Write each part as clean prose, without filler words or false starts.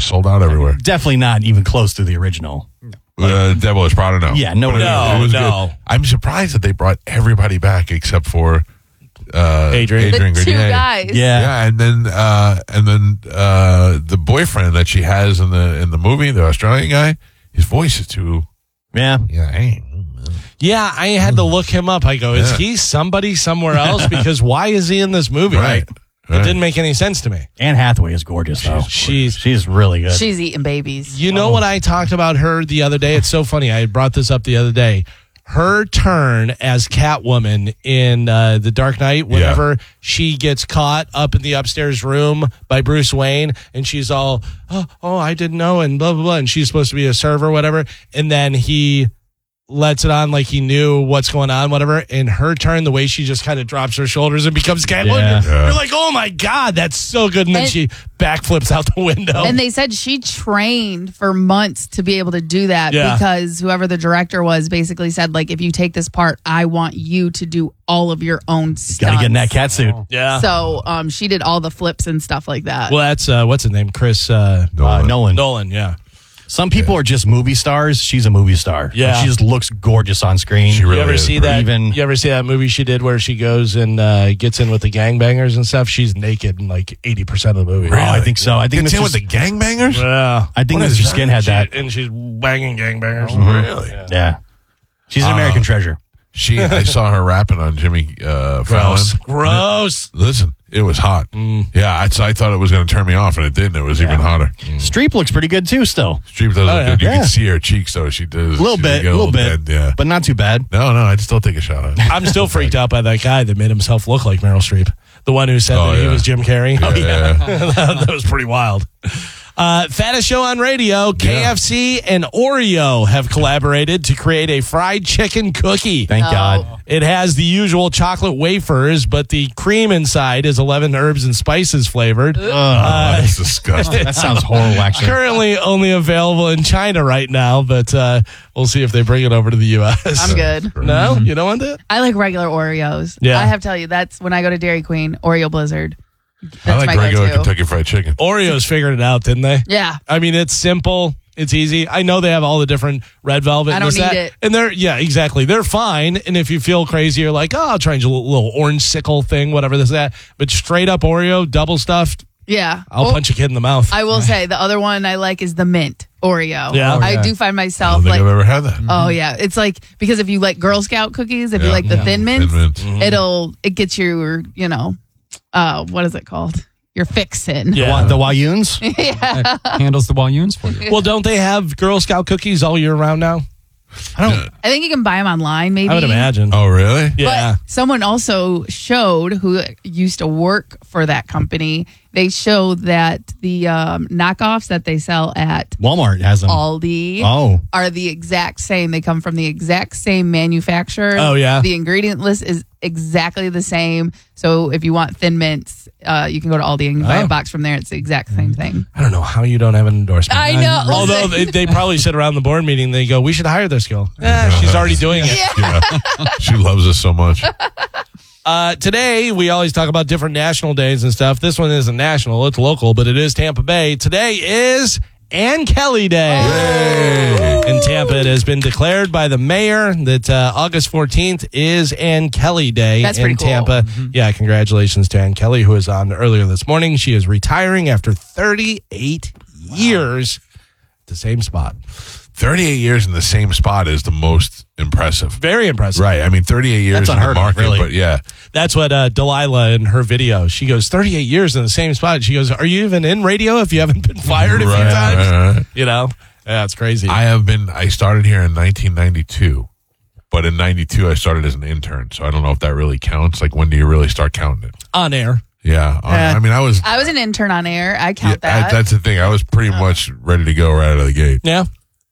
was sold out everywhere. Definitely not even close to the original. Devil Wears Prada, no. Yeah, no. It was good. I'm surprised that they brought everybody back except for Adrian the Grenier. 2 guys. Yeah, and then the boyfriend that she has in the movie, the Australian guy, his voice is too. Yeah. Yeah, I had to look him up. I go, is he somebody somewhere else? Because why is he in this movie? Right. It didn't make any sense to me. Anne Hathaway is gorgeous, though. She's really good. She's eating babies. You know what I talked about her the other day? It's so funny. I brought this up the other day. Her turn as Catwoman in The Dark Knight, whenever she gets caught up in the upstairs room by Bruce Wayne, and she's all, oh, I didn't know, and blah, blah, blah, and she's supposed to be a server, whatever, and then he lets it on like he knew what's going on, whatever. In her turn, the way she just kind of drops her shoulders and becomes Catwoman, you're like, oh my God, that's so good. And then she backflips out the window. And they said she trained for months to be able to do that because whoever the director was basically said, like, if you take this part, I want you to do all of your own stunts. Got to get in that cat suit. Yeah. So she did all the flips and stuff like that. Well, that's, what's his name? Chris Nolan. Nolan, yeah. Some people are just movie stars. She's a movie star. Yeah. Like, she just looks gorgeous on screen. She really You ever is. see that? Even- You ever see that movie she did where she goes and gets in with the gangbangers and stuff? She's naked in like 80% of the movie. Oh, I think so. I think It's in Mr. with the gangbangers? Yeah. I think What Mr. is that? Skin had that. And she's banging gangbangers. Really? Yeah. She's an American treasure. I saw her rapping on Jimmy Fallon. Gross. Listen, it was hot. Yeah, I thought it was going to turn me off, and it didn't. It was even hotter. Streep looks pretty good, too, still. Streep does look good. You Yeah. can see her cheeks, though. She does. A little bit. Yeah. But not too bad. No, I'd still take a shot at it. I'm still freaked out by that guy that made himself look like Meryl Streep. The one who said Oh, that he yeah. was Jim Carrey. Yeah. That was pretty wild. Fattest Show on Radio, KFC and Oreo have collaborated to create a fried chicken cookie. Thank God. It has the usual chocolate wafers, but the cream inside is 11 herbs and spices flavored. That's disgusting. That sounds horrible, actually. Currently only available in China right now, but we'll see if they bring it over to the U.S. I'm good. No? You don't want that? I like regular Oreos. Yeah. I have to tell you, that's when I go to Dairy Queen, Oreo Blizzard. That's I like my regular go-to. Kentucky Fried Chicken. Oreos figured it out, didn't they? Yeah. I mean, it's simple. It's easy. I know they have all the different red velvet. I don't this, need that, it. And exactly. They're fine. And if you feel crazy, you're like, I'll try a little orange sickle thing, whatever this, that. But straight up Oreo, double stuffed, Yeah. I'll punch a kid in the mouth. I will say the other one I like is the mint Oreo. Yeah. I do find I myself don't think like, I've ever had that. oh yeah, it's like because if you like Girl Scout cookies, if you like the Thin Mints, it gets your what is it called? Your fix-in. Yeah. The Wayuns? Handles the Walloons for you. Well, don't they have Girl Scout cookies all year round now? I think you can buy them online. Maybe I would imagine. Oh, really? Yeah. But someone also showed who used to work for that company. They showed that the knockoffs that they sell at Walmart has them. Aldi are the exact same. They come from the exact same manufacturer. Oh, yeah. The ingredient list is exactly the same. So if you want Thin Mints, you can go to Aldi and buy a box from there. It's the exact same thing. I don't know how you don't have an endorsement. I know. Although they probably sit around the board meeting, they go, we should hire this girl. She's already doing it. Yeah. She loves us so much. Today, we always talk about different national days and stuff. This one isn't national, it's local, but it is Tampa Bay. Today is Ann Kelly Day. In Tampa, it has been declared by the mayor that August 14th is Ann Kelly Day. That's in pretty cool. Tampa. Yeah, congratulations to Ann Kelly, who was on earlier this morning. She is retiring after 38 years at the same spot. 38 years in the same spot is the most impressive. Very impressive. Right. I mean, 38 years That's in the unheard of, market, really. but yeah. That's what Delilah in her video, she goes, 38 years in the same spot. She goes, are you even in radio if you haven't been fired a few times? Right. You know? Yeah, it's crazy. I started here in 1992, but in 92 I started as an intern, so I don't know if that really counts. Like, when do you really start counting it? On air. Yeah. I mean, I was an intern on air. I count that. that's the thing. I was pretty much ready to go right out of the gate. Yeah.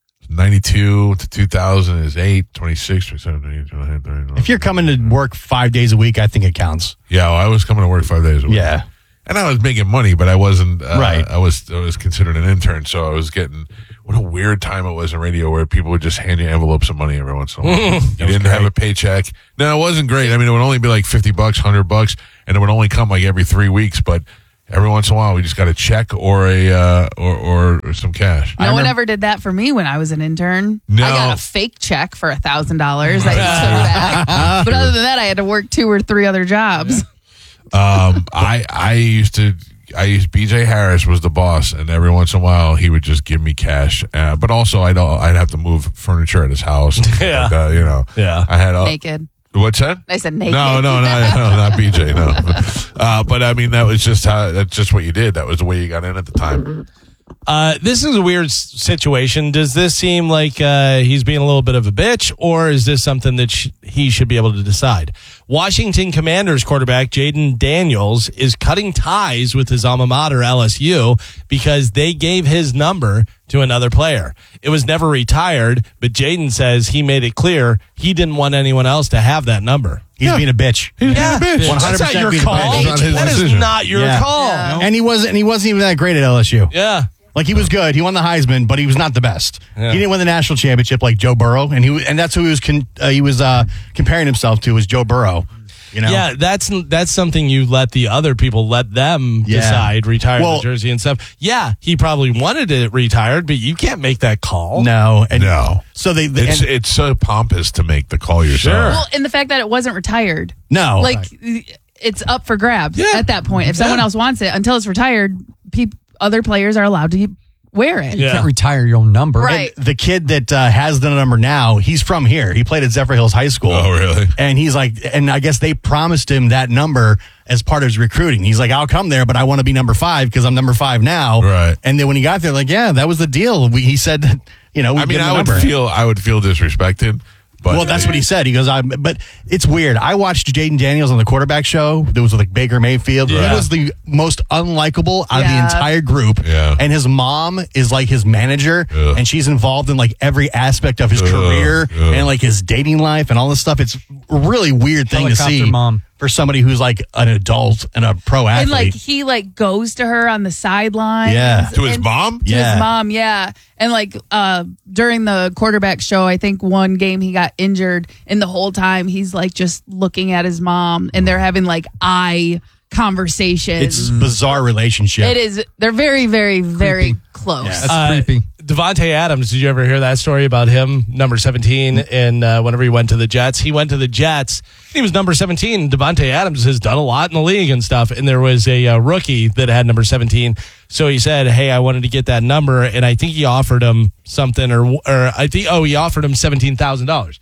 92 to 2000 is 8, 26, 27, 28, 29, 30. If you're coming to work 5 days a week, I think it counts. Yeah, well, I was coming to work 5 days a week. Yeah. And I was making money, but I wasn't. Right. I was considered an intern, so I was getting. What a weird time it was in radio, where people would just hand you envelopes of money every once in a while. You didn't have a paycheck. No, it wasn't great. I mean, it would only be like $50, $100, and it would only come like every 3 weeks. But every once in a while we just got a check or a or some cash. No one ever did that for me when I was an intern. No. I got a fake check for $1,000 that you took back. But other than that, I had to work 2 or 3 other jobs. I used BJ Harris was the boss, and every once in a while he would just give me cash. But also I'd have to move furniture at his house. Yeah. Yeah. I had Naked. What's that? I said naked. No, not BJ. No. But I mean, that's just what you did. That was the way you got in at the time. This is a weird situation. Does this seem like he's being a little bit of a bitch, or is this something that he should be able to decide? Washington Commanders quarterback Jaden Daniels is cutting ties with his alma mater, LSU, because they gave his number to another player. It was never retired, but Jaden says he made it clear he didn't want anyone else to have that number. He's being a bitch. He's being a bitch. 100% That's not your being a call. bitch. It's not his That is decision. not your Yeah. call. Yeah. And he wasn't even that great at LSU. Yeah. Like, he was good. He won the Heisman, but he was not the best. Yeah. He didn't win the national championship like Joe Burrow, and that's who he was comparing himself to, was Joe Burrow. You know? Yeah, that's something you let the other people let them decide, retire the jersey and stuff. Yeah, he probably wanted it retired, but you can't make that call. No. No. So It's so pompous to make the call yourself. Well, and the fact that it wasn't retired. no. Like, it's up for grabs Yeah. at that point. If someone else wants it, until it's retired, other players are allowed to wear it. You Yeah. can't retire your own number. Right. The kid that has the number now, he's from here. He played at Zephyr Hills High School. Oh, really? And he's like, and I guess they promised him that number as part of his recruiting. He's like, I'll come there, but I want to be number 5 because I'm number 5 now. Right. And then when he got there, like, yeah, that was the deal. He said that, we I mean, give him I the would number. feel disrespected. But Well, that's what he said. He goes, but it's weird. I watched Jaden Daniels on the quarterback show. That was with like Baker Mayfield. Yeah. He was the most unlikable out of the Yeah. entire group. Yeah. And his mom is like his manager, Ugh. and she's involved in like every aspect of his career and like his dating life and all this stuff. It's a really weird thing to Helicopter see mom. for somebody who's like an adult and a pro athlete. And like he goes to her on the sideline. Yeah. To his mom? To Yeah. his mom, yeah. And like during the quarterback show, I think one game he got injured, and the whole time he's like just looking at his mom, and they're having like eye conversations. it's a bizarre relationship. It is. They're very, very, very close. Yeah. That's creepy. Devontae Adams, did you ever hear that story about him, number 17, and whenever he went to the Jets? He went to the Jets. He was number 17. Devontae Adams has done a lot in the league and stuff, and there was a rookie that had number 17. So he said, hey, I wanted to get that number, and I think he offered him something, or I think, he offered him $17,000.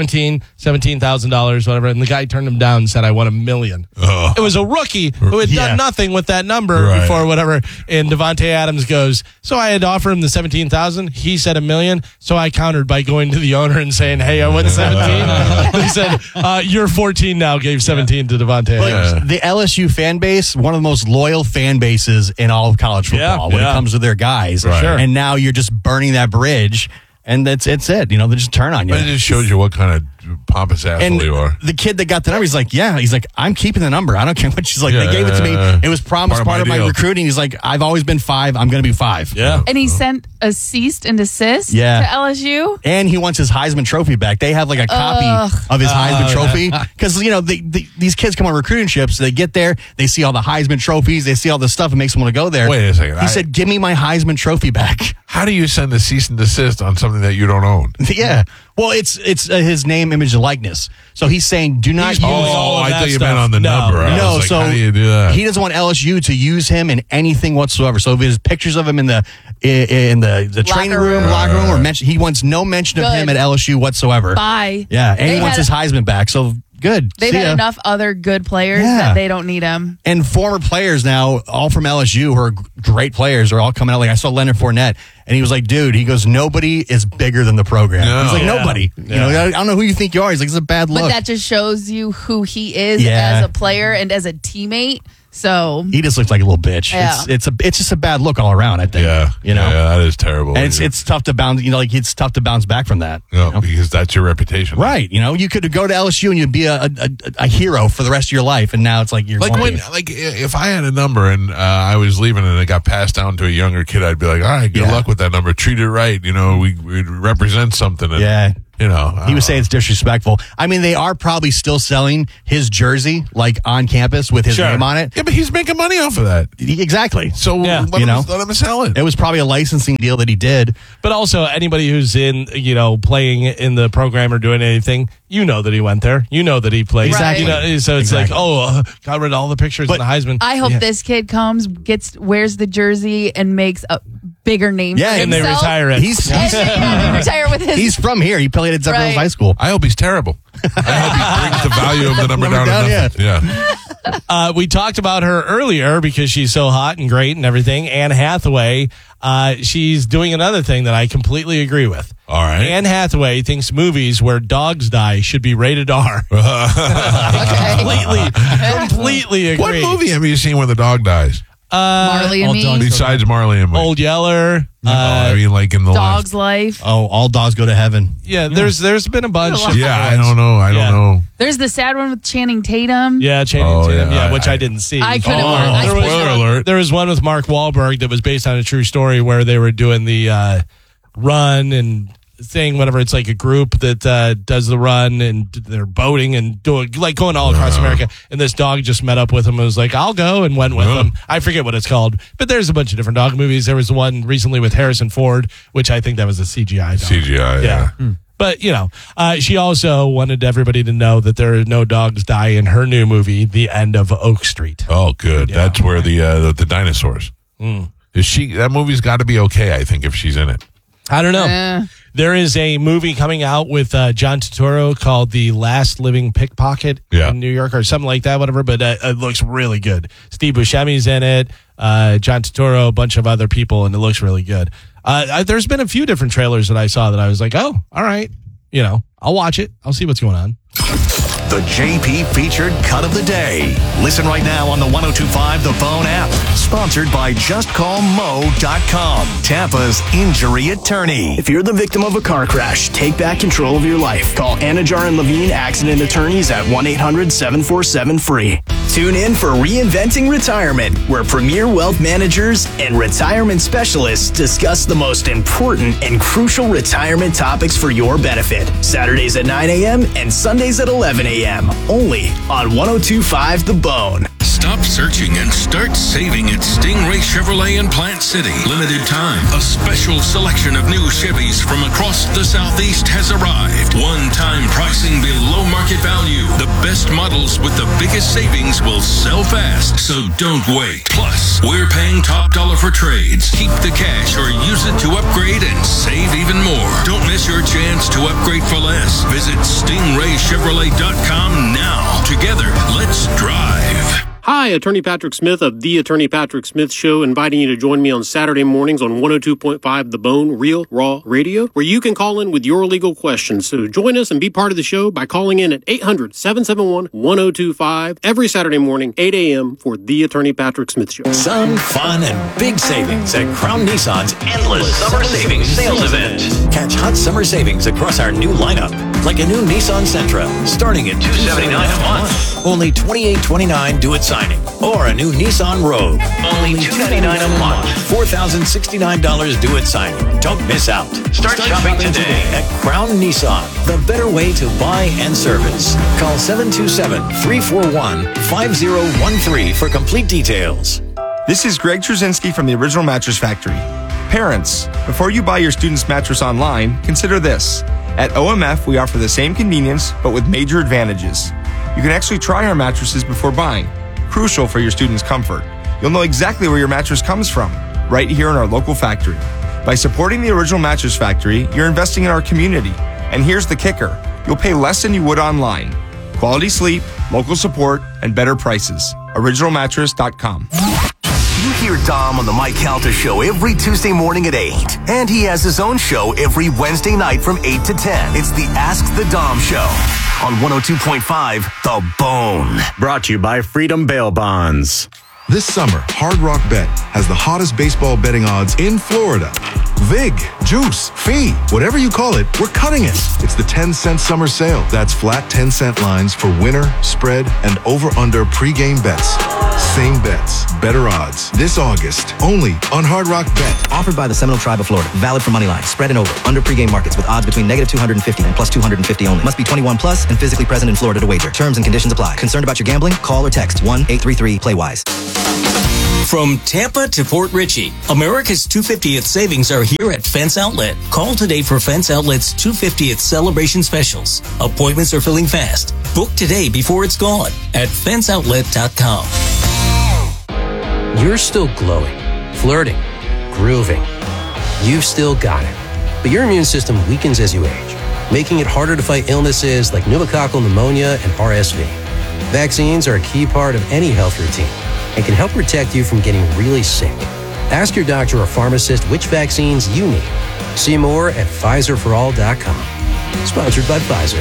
$17,000, whatever. And the guy turned him down and said, I want $1 million. Oh. It was a rookie who had Yeah. done nothing with that number Right. before, whatever. And Devontae Adams goes, so I had to offer him the $17,000. He said $1 million. So I countered by going to the owner and saying, hey, I want 17. He said, you're 14 now, gave 17 to Devontae But Adams. the LSU fan base, one of the most loyal fan bases in all of college football when it comes to their guys. Right. Sure. And now you're just burning that bridge, and that's it. They just turn on you. But it just shows you what kind of pompous asshole And you are. the kid that got the number, he's like, I'm keeping the number. I don't care what she's like. Yeah, they gave it to me. It was promised part of my deal. recruiting. He's like, I've always been 5. I'm going to be 5. Yeah. And he sent a cease and desist Yeah. to LSU. And he wants his Heisman Trophy back. They have like a copy of his Heisman Trophy because these kids come on recruiting trips. They get there, they see all the Heisman trophies, they see all the stuff. It makes them want to go there. Wait a second. He said, "Give me my Heisman Trophy back." How do you send a cease and desist on something that you don't own? Yeah. Well, it's his name, image, and likeness. So he's saying, do not use. all of I that thought you stuff. meant on the No, number. I No, was like, so how do you do that? he doesn't want LSU to use him in anything whatsoever. So if there's pictures of him in the training room, room. locker room, or mention, he wants no mention of Good. him at LSU whatsoever. Bye. Yeah, and he They wants had- his Heisman back. So good. They've See had ya. enough other good players Yeah. that they don't need him. And former players now, all from LSU, who are great players, are all coming out. Like I saw Leonard Fournette, and he was like, "Dude," he goes, "Nobody is bigger than the program." No. He's like, Yeah. "Nobody." You know, I don't know who you think you are. He's like, "It's a bad look." But that just shows you who he is Yeah. as a player and as a teammate. So he just looks like a little bitch. Yeah. It's just a bad look all around. I think. Yeah. You know. Yeah, that is terrible. And it's tough to bounce. You know, like it's tough to bounce back from that. No, you know? because that's your reputation. Right. You know, you could go to LSU and you'd be a hero for the rest of your life, and now it's like you're Like going. if I had a number and I was leaving and it got passed down to a younger kid, I'd be like, all right, good Yeah. luck with that number. Treat it right. You know, we represent something. And Yeah. You know, He was saying it's disrespectful. I mean, they are probably still selling his jersey like on campus with his name on it. Yeah, but he's making money off of that. Exactly. So let him sell it. It was probably a licensing deal that he did. But also, anybody who's in, playing in the program or doing anything, you know that he went there. You know that he played. Exactly. You know, so it's like, got rid of all the pictures in the Heisman. I hope this kid comes, wears the jersey, and makes a bigger name for himself. And they retire it. They retire with his. He's from here. He played at Zephyr Hills High School. I hope he's terrible. I hope he brings the value of the number down to nothing. Yeah. We talked about her earlier because she's so hot and great and everything. Anne Hathaway, she's doing another thing that I completely agree with. All right. Anne Hathaway thinks movies where dogs die should be rated R. Completely agree. What movie have you seen where the dog dies? Marley and Me. Besides Marley and Me. Old Yeller. I mean, like in the Dog's Life. Oh, all dogs go to heaven. Yeah, there's been a bunch. I don't know. I don't know. There's the sad one with Channing Tatum. Yeah, Channing Tatum. Which I didn't see. I couldn't. Spoiler alert. There was one with Mark Wahlberg that was based on a true story where they were doing the run and thing, whatever. It's like a group that does the run and they're boating and doing going all across America. And this dog just met up with him and was like, I'll go, and went with him. I forget what it's called, but there's a bunch of different dog movies. There was one recently with Harrison Ford, which I think that was a CGI dog. CGI, yeah. But, she also wanted everybody to know that there are no dogs die in her new movie, The End of Oak Street. Oh, good. Yeah. That's where the dinosaurs. That movie's got to be okay, I think, if she's in it. I don't know. There is a movie coming out with John Turturro called The Last Living Pickpocket in New York or something like that, whatever, but it looks really good. Steve Buscemi's in it, John Turturro, a bunch of other people, and it looks really good. There's been a few different trailers that I saw that I was like, oh, all right. I'll watch it. I'll see what's going on. The JP featured cut of the day. Listen right now on the 102.5 The Bone app. Sponsored by JustCallMo.com, Tampa's injury attorney. If you're the victim of a car crash, take back control of your life. Call Anajar and Levine Accident Attorneys at 1-800-747-FREE. Tune in for Reinventing Retirement, where premier wealth managers and retirement specialists discuss the most important and crucial retirement topics for your benefit. Saturdays at 9 a.m. and Sundays at 11 a.m. Only on 102.5 The Bone. Stop searching and start saving at Stingray Chevrolet in Plant City. Limited time. A special selection of new Chevys from across the Southeast has arrived. One-time pricing below market value. The best models with the biggest savings will sell fast, so don't wait. Plus, we're paying top dollar for trades. Keep the cash or use it to upgrade and save even more. Don't miss your chance to upgrade for less. Visit StingrayChevrolet.com now. Together, let's drive. Hi, Attorney Patrick Smith of The Attorney Patrick Smith Show, inviting you to join me on Saturday mornings on 102.5 The Bone, Real Raw Radio, where you can call in with your legal questions. So join us and be part of the show by calling in at 800-771-1025 every Saturday morning, 8 a.m. for The Attorney Patrick Smith Show. Some fun and big savings at Crown Nissan's endless summer savings sales event. Catch hot summer savings across our new lineup, like a new Nissan Sentra, starting at $279 a month. Only $28.29 due at signing. Or a new Nissan Rogue, only $299 a month. $4,069 due at signing. Don't miss out. Start shopping today at Crown Nissan, the better way to buy and service. Call 727-341-5013 for complete details. This is Greg Trzynski from the Original Mattress Factory. Parents, before you buy your student's mattress online, consider this. At OMF, we offer the same convenience, but with major advantages. You can actually try our mattresses before buying. Crucial for your students' comfort. You'll know exactly where your mattress comes from, right here in our local factory. By supporting the Original Mattress Factory, you're investing in our community. And here's the kicker. You'll pay less than you would online. Quality sleep, local support, and better prices. OriginalMattress.com. You hear Dom on the Mike Calta Show every Tuesday morning at 8. And he has his own show every Wednesday night from 8 to 10. It's the Ask the Dom Show on 102.5 The Bone. Brought to you by Freedom Bail Bonds. This summer, Hard Rock Bet has the hottest baseball betting odds in Florida. Vig, Juice, Fee, whatever you call it, we're cutting it. It's the 10-cent summer sale. That's flat 10-cent lines for winner, spread, and over-under pregame bets. Same bets, better odds. This August, only on Hard Rock Bet. Offered by the Seminole Tribe of Florida. Valid for moneyline, spread and over. Under pregame markets with odds between -250 and +250 only. Must be 21 plus and physically present in Florida to wager. Terms and conditions apply. Concerned about your gambling? Call or text 1-833-PLAY-WISE. From Tampa to Port Richey, America's 250th savings are here at Fence Outlet. Call today for Fence Outlet's 250th celebration specials. Appointments are filling fast. Book today before it's gone at fenceoutlet.com. You're still glowing, flirting, grooving. You've still got it. But your immune system weakens as you age, making it harder to fight illnesses like pneumococcal pneumonia and RSV. Vaccines are a key part of any health routine and can help protect you from getting really sick. Ask your doctor or pharmacist which vaccines you need. See more at PfizerForAll.com. Sponsored by Pfizer.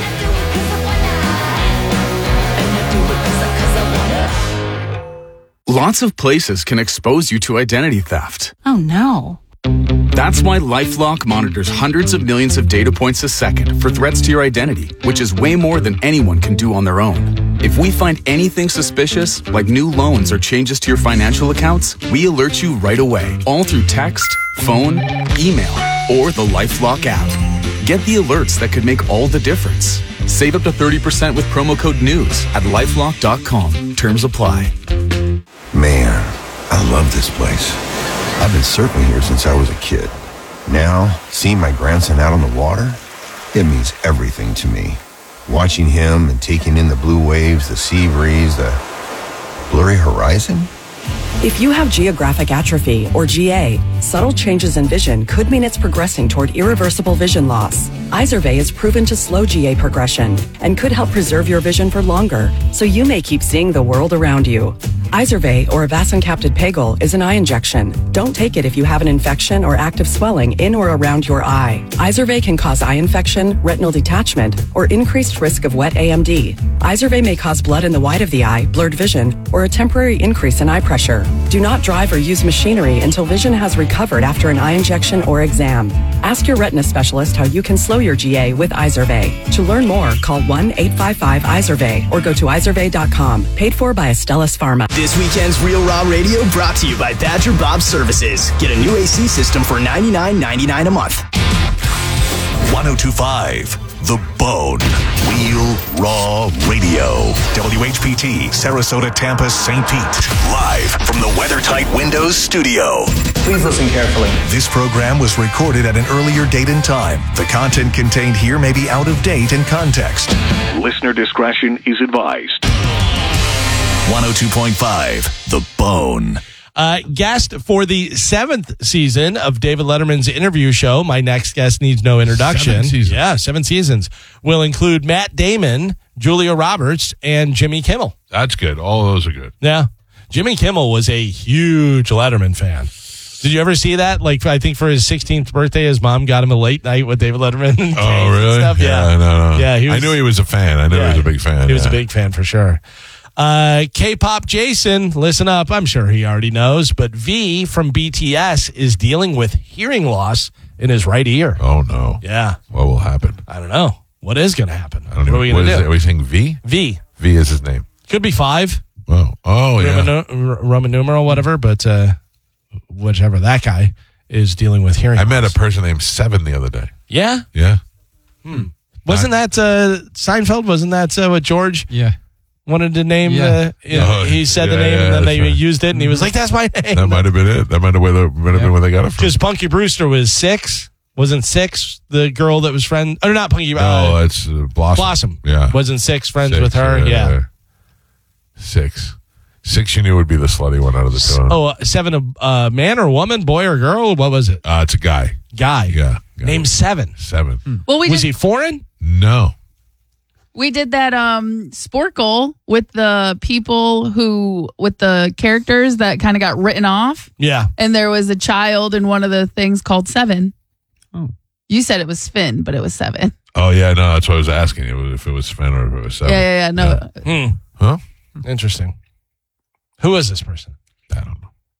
Lots of places can expose you to identity theft. Oh no. That's why LifeLock monitors hundreds of millions of data points a second for threats to your identity, which is way more than anyone can do on their own. If we find anything suspicious, like new loans or changes to your financial accounts, we alert you right away, all through text, phone, email, or the LifeLock app. Get the alerts that could make all the difference. Save up to 30% with promo code NEWS at LifeLock.com. Terms apply. Man, I love this place. I've been surfing here since I was a kid. Now, seeing my grandson out on the water, it means everything to me. Watching him and taking in the blue waves, the sea breeze, the blurry horizon. If you have geographic atrophy, or GA, subtle changes in vision could mean it's progressing toward irreversible vision loss. Izervay is proven to slow GA progression and could help preserve your vision for longer, so you may keep seeing the world around you. Izervay, or avacincaptad pegol, is an eye injection. Don't take it if you have an infection or active swelling in or around your eye. Izervay can cause eye infection, retinal detachment, or increased risk of wet AMD. Izervay may cause blood in the white of the eye, blurred vision, or a temporary increase in eye pressure. Do not drive or use machinery until vision has recovered after an eye injection or exam. Ask your retina specialist how you can slow your GA with Izervay. To learn more, call 1-855-IZERVAY or go to izervay.com. Paid for by Astellas Pharma. This weekend's Real Raw Radio brought to you by Badger Bob Services. Get a new AC system for $99.99 a month. 102.5 The Bone. Real Raw Radio. WHPT, Sarasota, Tampa, St. Pete. Live from the WeatherTight Windows studio. Please listen carefully. This program was recorded at an earlier date and time. The content contained here may be out of date in context. Listener discretion is advised. 102.5 The Bone. Guest for the 7th season of David Letterman's interview show. My next guest needs no introduction. 7 seasons. Yeah, 7 seasons. Will include Matt Damon, Julia Roberts, and Jimmy Kimmel. That's good. All those are good. Yeah. Jimmy Kimmel was a huge Letterman fan. Did you ever see that? Like, I think for his 16th birthday, his mom got him a late night with David Letterman. And Oh, really? And stuff. Yeah. No. Yeah, I knew he was a fan. I knew he was a big fan. He was a big fan for sure. K-pop Jason, listen up. I'm sure he already knows, but V from BTS is dealing with hearing loss in his right ear. Oh, no. Yeah. What will happen? I don't know. What is going to happen? I don't know. What are we going to do? Are we saying V? V. V is his name. Could be 5. Oh, yeah. Roman numeral, whatever, but whichever that guy is dealing with hearing I loss. met a person named Seven the other day. Yeah? Yeah. Wasn't that Seinfeld? Wasn't that what George wanted to name? He said the name and then they used it and he was like, that's my name. That might have been it. That might have been where they got it from. Because Punky Brewster was 6. Wasn't 6 the girl that was friend? Or not Punky. No, it's Blossom. Yeah. Wasn't 6 friends with her? Yeah. 6. 6 you knew would be the slutty one out of the two. 7 a man or woman, boy or girl? What was it? It's a guy. Yeah. Named 7. 7. Well, was he foreign? No. We did that Sporkle with the people with the characters that kind of got written off. Yeah. And there was a child in one of the things called 7. Oh. You said it was Finn, but it was 7. Oh, yeah, no, that's what I was asking you, if it was Finn or if it was 7. Yeah, no. Huh? Interesting. Who is this person? I don't know.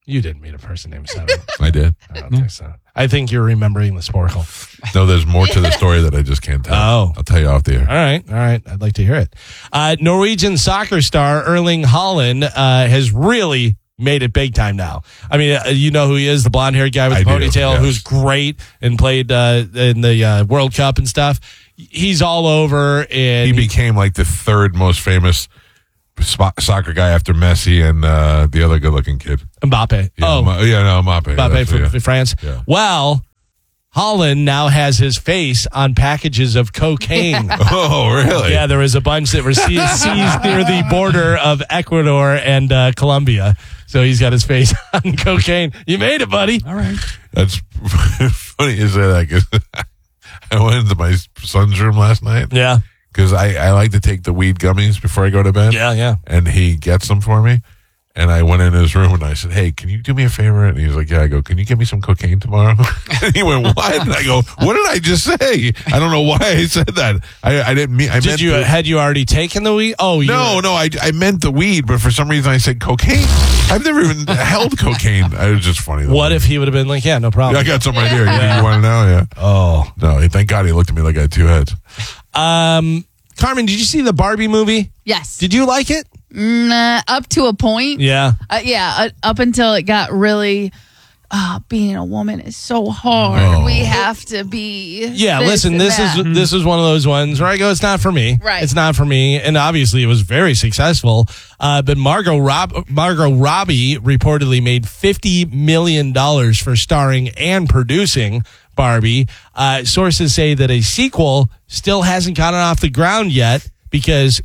You didn't meet a person named Seven. I did. I don't think so. I think you're remembering the Sporkle. No, there's more to the story that I just can't tell. Oh. I'll tell you off the air. All right. I'd like to hear it. Norwegian soccer star Erling Haaland has really made it big time now. I mean, you know who he is, the blonde-haired guy with the ponytail, who's great and played in the World Cup and stuff. He's all over. And he became like the third most famous soccer guy after Messi and the other good-looking kid. Mbappe. Mbappe. Mbappe from France. Yeah. Well, Haaland now has his face on packages of cocaine. Oh, really? Yeah, there was a bunch that were seized near the border of Ecuador and Colombia. So he's got his face on cocaine. You made it, buddy. All right. That's funny you say that, 'cause I went into my son's room last night. Yeah. Because I like to take the weed gummies before I go to bed. Yeah. And he gets them for me. And I went in his room and I said, hey, can you do me a favor? And he's like, yeah. I go, can you get me some cocaine tomorrow? And he went, what? And I go, what did I just say? I don't know why I said that. I didn't mean. Had you already taken the weed? Oh, no. I meant the weed, but for some reason I said cocaine. I've never even held cocaine. It was just funny. What if he would have been like, yeah, no problem. Yeah, I got some right here. You want to know? Yeah. Oh no! Thank God he looked at me like I had two heads. Carmen, did you see the Barbie movie? Yes. Did you like it? Up to a point. Yeah. Up until it got really. Being a woman is so hard. Oh. We have to be. Yeah, listen, this is one of those ones where I go, it's not for me. Right. It's not for me. And obviously it was very successful. But Margot Robbie reportedly made $50 million for starring and producing Barbie. Sources say that a sequel still hasn't gotten off the ground yet because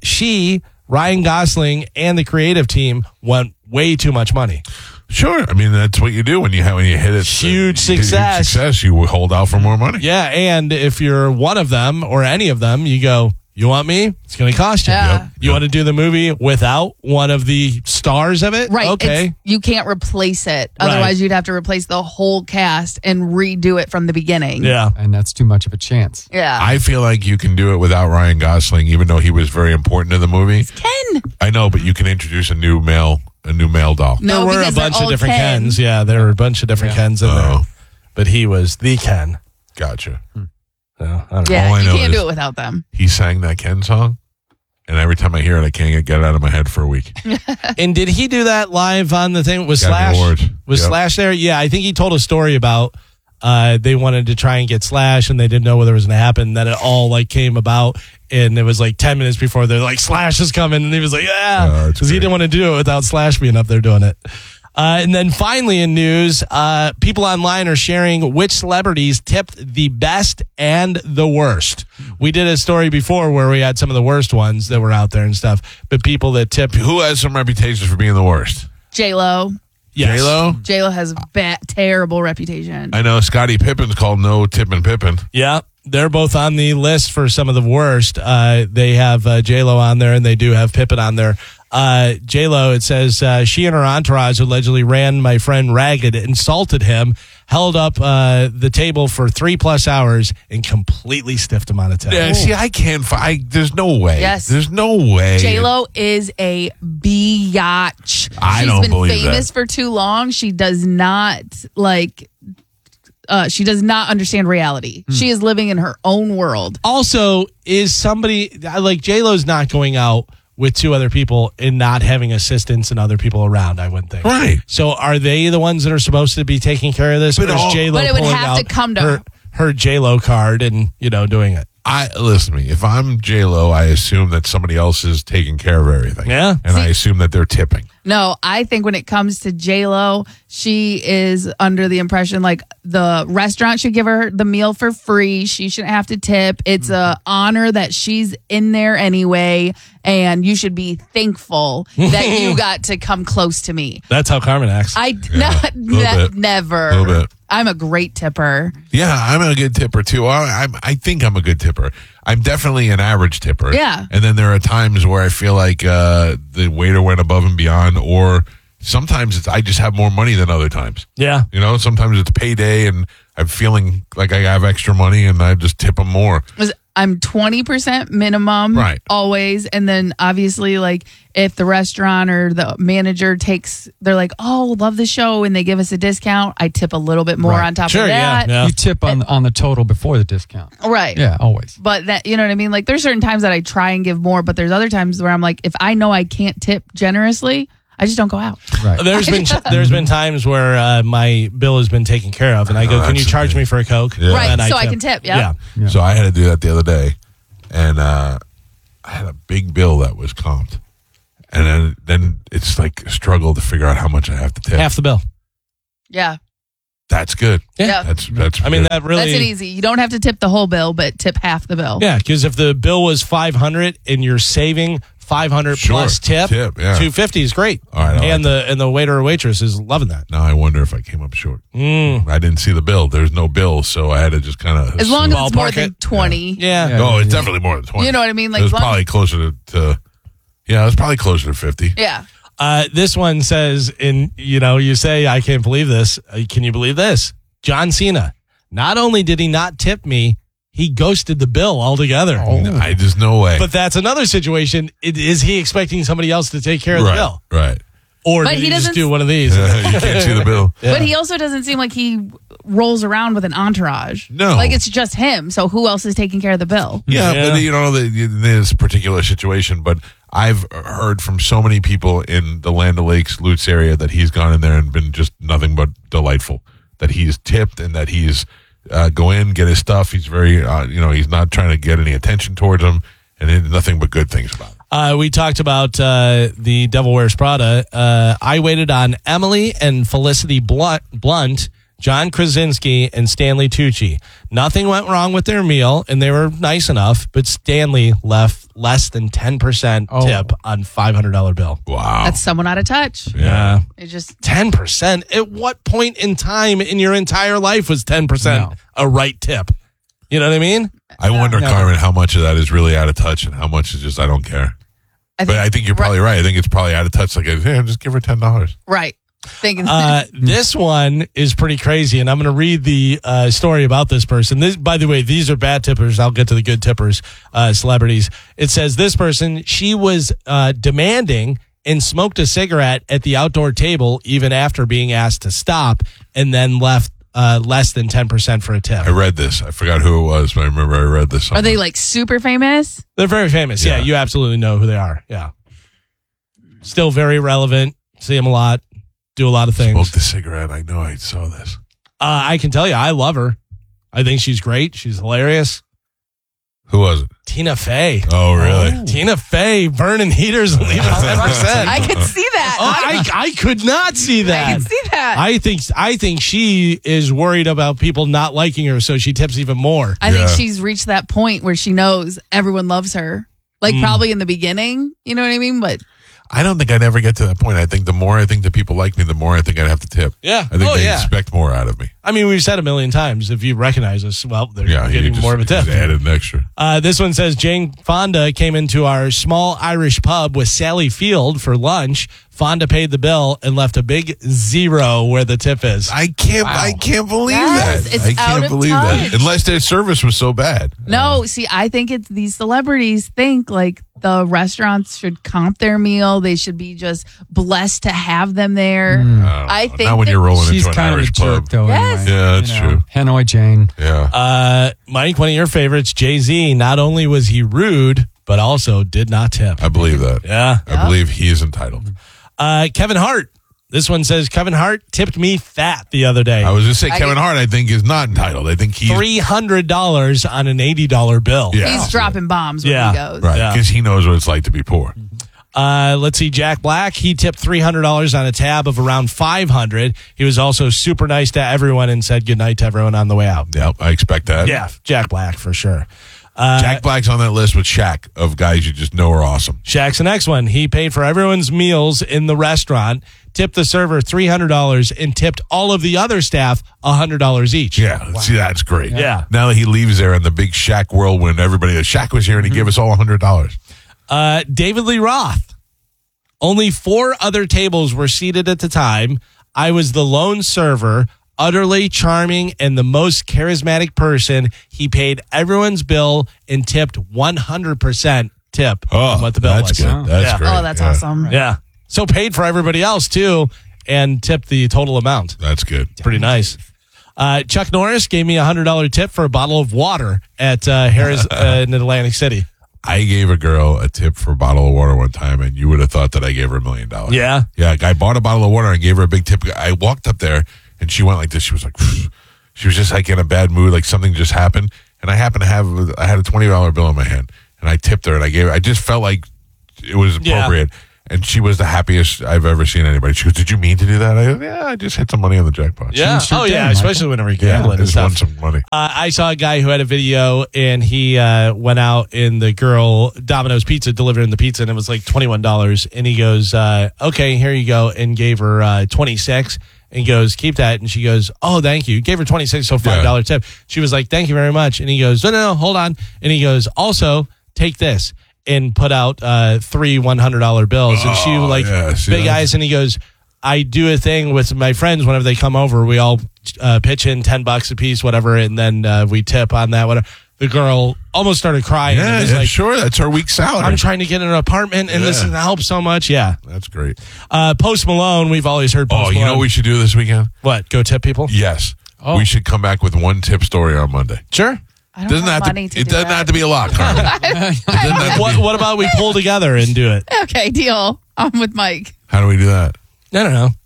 Ryan Gosling, and the creative team want way too much money. Sure. I mean, that's what you do when you hit it. Huge success. You hold out for more money. Yeah, and if you're one of them or any of them, you go, you want me? It's going to cost you. Yeah. Yep. You want to do the movie without one of the stars of it? Right. Okay. You can't replace it. Otherwise, you'd have to replace the whole cast and redo it from the beginning. Yeah. And that's too much of a chance. Yeah. I feel like you can do it without Ryan Gosling, even though he was very important in the movie. It's Ken. I know, but you can introduce a new male doll. No, there were a bunch of different Kens. Yeah, there were a bunch of different Kens in there. But he was the Ken. Gotcha. So, I don't know. Yeah, All I you know can't is do it without them. He sang that Ken song, and every time I hear it, I can't get it out of my head for a week. And did he do that live on the thing? Was Got an Slash? award. Was Yep. Slash there? Yeah, I think he told a story about they wanted to try and get Slash, and they didn't know whether it was going to happen. Then it all came about, and it was 10 minutes before they're like, Slash is coming, and he was like, yeah, because he didn't want to do it without Slash being up there doing it. And then finally in news, people online are sharing which celebrities tipped the best and the worst. We did a story before where we had some of the worst ones that were out there and stuff, but people that tipped. Who has some reputations for being the worst? J-Lo. Yes. J-Lo? J-Lo has a terrible reputation. I know Scottie Pippen's called No Tippin' Pippin. Yeah, they're both on the list for some of the worst. They have J-Lo on there, and they do have Pippen on there. J-Lo, it says, she and her entourage allegedly ran my friend ragged, insulted him, held up the table for 3+ hours, and completely stiffed him on a table. Yeah, see, I can't there's no way. Yes. There's no way. J-Lo is a biatch. I don't believe She's been famous for too long. She does not she does not understand reality. She is living in her own world. Also, is somebody like J-Lo's not going out with two other people and not having assistants and other people around, I wouldn't think. Right. So are they the ones that are supposed to be taking care of this? Or is J-Lo But it would pulling have out to come to her J-Lo card and, doing it? Listen to me. If I'm J-Lo, I assume that somebody else is taking care of everything. Yeah. And I assume that they're tipping. No, I think when it comes to J-Lo, she is under the impression the restaurant should give her the meal for free. She shouldn't have to tip. It's an honor that she's in there anyway, and you should be thankful that you got to come close to me. That's how Carmen acts. Never. A little bit. I'm a great tipper. Yeah, I'm a good tipper too. I think I'm a good tipper. I'm definitely an average tipper. Yeah. And then there are times where I feel like the waiter went above and beyond, or sometimes I just have more money than other times. Yeah. Sometimes it's payday and I'm feeling like I have extra money and I just tip them more. I'm 20% minimum, Right. always. And then obviously, like, if the restaurant or the manager they're like, oh, love the show, and they give us a discount, I tip a little bit more on top of that. You tip on the total before the discount. Right. Yeah, always. But that, you know what I mean? Like, there's certain times that I try and give more, but there's other times where I'm like, if I know I can't tip generously, I just don't go out. Right. There's been times where my bill has been taken care of, and I go, "Can you charge me for a Coke?" Yeah. Right, And so I can tip. Yeah. So I had to do that the other day, and I had a big bill that was comped, and then it's like a struggle to figure out how much I have to tip. Half the bill. Yeah. That's good. Yeah. That's. I mean, good. that really. That's it easy. You don't have to tip the whole bill, but tip half the bill. Yeah, because if the bill was $500 and you're saving $500 plus tip, yeah. $250 is great. All right, and the waiter or waitress is loving that. Now I wonder if I came up short. I didn't see the bill. There's no bill, so I had to just kind of. As long as it's more than 20. Yeah. Oh, it's definitely more than 20. You know what I mean? Like, it was as long probably closer to. Yeah, it was probably closer to 50. Yeah. This one says, you say, I can't believe this. Can you believe this? John Cena. Not only did he not tip me, he ghosted the bill altogether. There's no way. But that's another situation. Is he expecting somebody else to take care of the bill? Right. Or But did he he just doesn't- do one of these? You can't see the bill. But he also doesn't seem like he rolls around with an entourage. No. Like, it's just him. So who else is taking care of the bill? Yeah, but this particular situation, but I've heard from so many people in the Land O'Lakes, Lutz area that he's gone in there and been just nothing but delightful. That he's tipped and that he's go in, get his stuff. He's very, he's not trying to get any attention towards him, and nothing but good things about him. We talked about the Devil Wears Prada. I waited on Emily and Felicity Blunt, John Krasinski, and Stanley Tucci. Nothing went wrong with their meal, and they were nice enough, but Stanley left less than 10% tip on $500 bill. Wow. That's someone out of touch. Yeah. It just 10%. At what point in time in your entire life was 10% a right tip? You know what I mean? I wonder, Carmen, how much of that is really out of touch and how much is just I don't care. But I think you're probably right. I think it's probably out of touch. Like, hey, just give her $10. Right. Thinking this one is pretty crazy, and I'm going to read the story about this person. This, by the way, these are bad tippers. I'll get to the good tippers, celebrities. It says this person, she was demanding and smoked a cigarette at the outdoor table even after being asked to stop, and then left less than 10% for a tip. I read this. I forgot who it was, but I remember I read this. Are they like super famous? They're very famous. Yeah, you absolutely know who they are. Yeah. Still very relevant. See them a lot. Do a lot of things. Smoked the cigarette. I know I saw this. I can tell you, I love her. I think she's great. She's hilarious. Who was it? Tina Fey. Oh, really? Tina Fey burning heaters and leaving 10%. I could see that. I could not see that. I can see that. I think she is worried about people not liking her, so she tips even more. I think she's reached that point where she knows everyone loves her. Like, probably in the beginning, you know what I mean? But I don't think I'd ever get to that point. I think the more I think that people like me, the more I think I'd have to tip. Yeah. I think they expect more out of me. I mean, we've said a million times, if you recognize us, well, they're getting just, more of a tip. Just added an extra. This one says Jane Fonda came into our small Irish pub with Sally Field for lunch. Fonda paid the bill and left a big 0 where the tip is. I can't believe Yes, that. it's I can't out of believe touch. that. Unless their service was so bad. no, see, I think it's these celebrities think like the restaurants should comp their meal. They should be just blessed to have them there. I think Not when you're rolling She's into an kind Irish of a jerk, pub. though. Yes. Anyway. Yeah, that's true. Hanoi Jane. Yeah. Mike, one of your favorites, Jay-Z, not only was he rude, but also did not tip. I believe that. Yeah. I believe he is entitled. Kevin Hart. This one says Kevin Hart tipped me fat the other day. I was just say Kevin Hart, I think, is not entitled. I think he's $300 on an $80 bill. Yeah. he's dropping bombs when he goes. right because he knows what it's like to be poor. Let's see, Jack Black. He tipped $300 on a tab of around $500. He was also super nice to everyone and said goodnight to everyone on the way out. Yep, I expect that. Yeah, Jack Black for sure. Jack Black's on that list with Shaq of guys you just know are awesome. Shaq's the next one. He paid for everyone's meals in the restaurant, tipped the server $300, and tipped all of the other staff $100 each. Yeah, see, that's great. Yeah. Now that he leaves there in the big Shaq whirlwind, everybody, Shaq was here and he gave us all $100. David Lee Roth. Only 4 other tables were seated at the time. I was the lone server. utterly charming and the most charismatic person. He paid everyone's bill and tipped 100% tip on what the bill that's was. good. That's great. Oh, that's awesome. Yeah. So paid for everybody else, too, and tipped the total amount. That's good. Pretty nice. Chuck Norris gave me a $100 tip for a bottle of water at Harris in Atlantic City. I gave a girl a tip for a bottle of water one time, and you would have thought that I gave her $1 million. Yeah? Yeah, I bought a bottle of water and gave her a big tip. I walked up there, and she went like this. She was like, she was just like in a bad mood, like something just happened. And I happened to I had a $20 bill in my hand, and I tipped her, and I just felt like it was appropriate. Yeah. And she was the happiest I've ever seen anybody. She goes, "Did you mean to do that?" I go, "Yeah, I just hit some money on the jackpot." Yeah. Oh, yeah. Especially whenever you're gambling and stuff. Won some money. I saw a guy who had a video, and he went out, and the girl, Domino's Pizza, delivered him the pizza, and it was like $21. And he goes, "Okay, here you go," and gave her $26. And he goes, "Keep that." And she goes, "Oh, thank you." Gave her $26, so $5 tip. She was like, "Thank you very much." And he goes, No, hold on. And he goes, "Also, take this." And put out 3 $100 bills. And she big eyes. And he goes, "I do a thing with my friends whenever they come over. We all pitch in $10 a piece, whatever, and then we tip on that, whatever." The girl almost started crying. Yeah, and like, sure. That's her week's salary. I'm trying to get an apartment, and this helps so much. Yeah. That's great. Post Malone, we've always heard Post Malone. You know what we should do this weekend? What? Go tip people? Yes. Oh. We should come back with one tip story on Monday. Sure. I don't have money it doesn't have to be a lot, Carmen. What about we pull together and do it? Okay, deal. I'm with Mike. How do we do that? I don't know.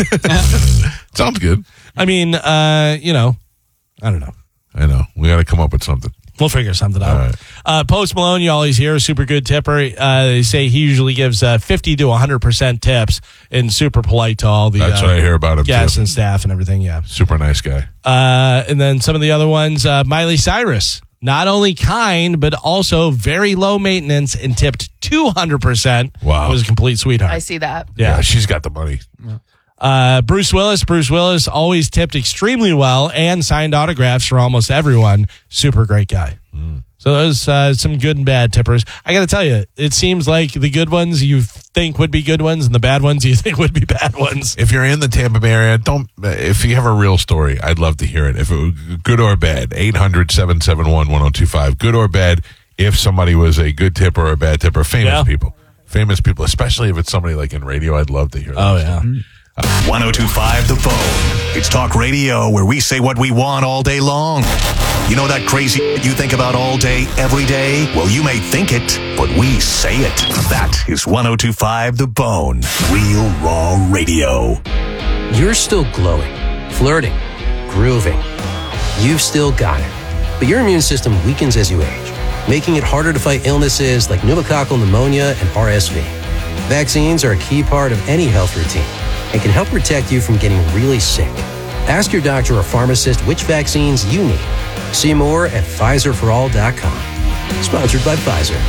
Sounds good. I mean, I don't know. I know. We got to come up with something. We'll figure something out. Right. Post Malone, you always hear, super good tipper. They say he usually gives 50 to 100% tips and super polite to all the That's what I hear about him guests too. And staff and everything. Yeah, super nice guy. And then some of the other ones, Miley Cyrus, not only kind but also very low maintenance and tipped 200%. Wow, was a complete sweetheart. I see that. Yeah, she's got the money. Bruce Willis always tipped extremely well and signed autographs for almost everyone. Super great guy. So those some good and bad tippers. I got to tell you, it seems like the good ones you think would be good ones and the bad ones you think would be bad ones. If you're in the Tampa Bay area, if you have a real story, I'd love to hear it. If it was good or bad, 800-771-1025. Good or bad, if somebody was a good tipper or a bad tipper. Famous people, especially if it's somebody like in radio, I'd love to hear that. Oh, yeah. 1025 The Bone. It's talk radio where we say what we want all day long. You know that crazy you think about all day, every day? Well, you may think it, but we say it. That is 1025 The Bone. Real raw radio. You're still glowing, flirting, grooving. You've still got it. But your immune system weakens as you age, making it harder to fight illnesses like pneumococcal pneumonia and RSV. Vaccines are a key part of any health routine and can help protect you from getting really sick. Ask your doctor or pharmacist which vaccines you need. See more at PfizerForAll.com. Sponsored by Pfizer.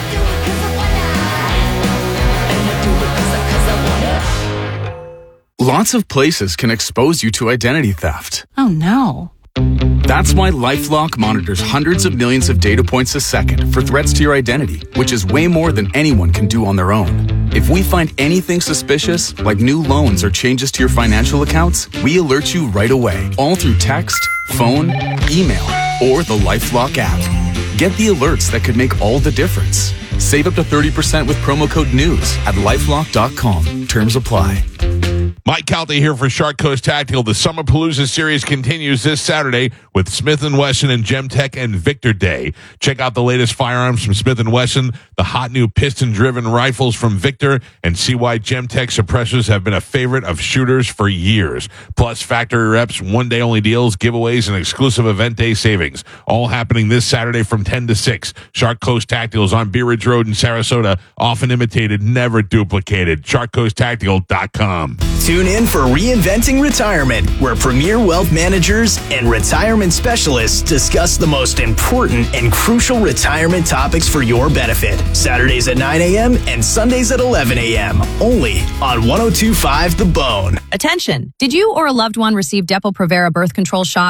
Lots of places can expose you to identity theft. Oh no. That's why LifeLock monitors hundreds of millions of data points a second for threats to your identity, which is way more than anyone can do on their own. If we find anything suspicious, like new loans or changes to your financial accounts, we alert you right away, all through text, phone, email, or the LifeLock app. Get the alerts that could make all the difference. Save up to 30% with promo code NEWS at LifeLock.com. Terms apply. Mike Calta here for Shark Coast Tactical. The Summer Palooza series continues this Saturday with Smith & Wesson and Gemtech and Victor Day. Check out the latest firearms from Smith & Wesson, the hot new piston-driven rifles from Victor, and see why Gemtech suppressors have been a favorite of shooters for years. Plus, factory reps, one-day-only deals, giveaways, and exclusive event day savings. All happening this Saturday from 10 to 6. Shark Coast Tactical is on Bee Ridge Road in Sarasota. Often imitated, never duplicated. SharkCoastTactical.com. Tune in for Reinventing Retirement, where premier wealth managers and retirement specialists discuss the most important and crucial retirement topics for your benefit. Saturdays at 9 a.m. and Sundays at 11 a.m. Only on 102.5 The Bone. Attention! Did you or a loved one receive Depo-Provera birth control shots?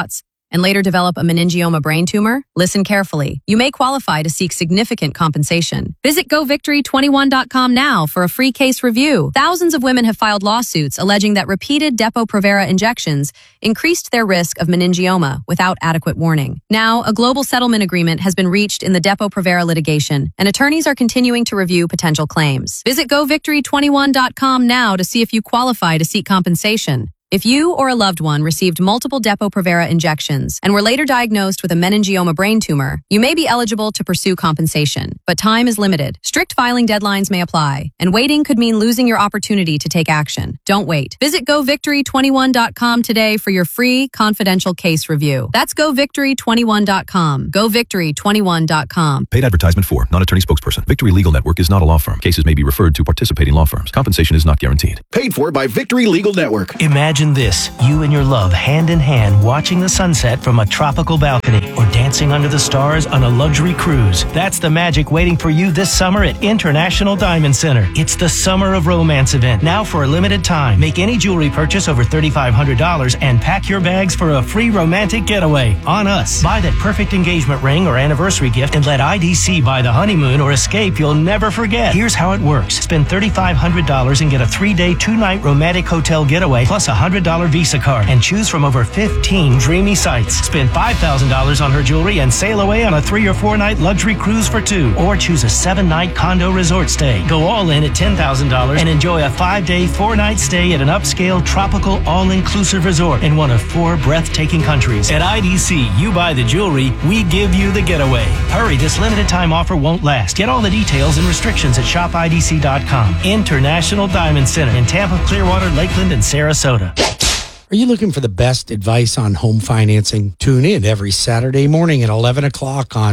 and later develop a meningioma brain tumor? Listen carefully. You may qualify to seek significant compensation. Visit govictory21.com now for a free case review. Thousands of women have filed lawsuits alleging that repeated Depo-Provera injections increased their risk of meningioma without adequate warning. Now, a global settlement agreement has been reached in the Depo-Provera litigation, and attorneys are continuing to review potential claims. Visit govictory21.com now to see if you qualify to seek compensation. If you or a loved one received multiple Depo-Provera injections and were later diagnosed with a meningioma brain tumor, you may be eligible to pursue compensation, but time is limited. Strict filing deadlines may apply, and waiting could mean losing your opportunity to take action. Don't wait. Visit govictory21.com today for your free confidential case review. That's govictory21.com. govictory21.com. Paid advertisement for non-attorney spokesperson. Victory Legal Network is not a law firm. Cases may be referred to participating law firms. Compensation is not guaranteed. Paid for by Victory Legal Network. Imagine this, you and your love hand in hand watching the sunset from a tropical balcony or dancing under the stars on a luxury cruise. That's the magic waiting for you this summer at International Diamond Center. It's the Summer of Romance event, now for a limited time. Make any jewelry purchase over $3,500 and pack your bags for a free romantic getaway on us. Buy that perfect engagement ring or anniversary gift and let IDC buy the honeymoon or escape you'll never forget. Here's how it works. Spend $3,500 and get a 3-day, 2-night romantic hotel getaway plus a $100 Visa card and choose from over 15 dreamy sites. Spend $5,000 on her jewelry and sail away on a 3 or 4 night luxury cruise for 2, or choose a 7-night condo resort stay. Go all in at $10,000 and enjoy a 5-day, 4-night stay at an upscale tropical all-inclusive resort in one of 4 breathtaking countries. At IDC, you buy the jewelry, we give you the getaway. Hurry, this limited time offer won't last. Get all the details and restrictions at shopidc.com. International Diamond Center in Tampa, Clearwater, Lakeland, and Sarasota. Are you looking for the best advice on home financing? Tune in every Saturday morning at 11 o'clock on